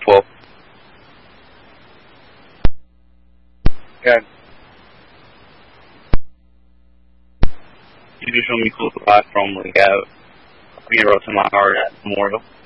12. Okay. You can show me close by from Lake Ave. Green Road to my heart at Memorial.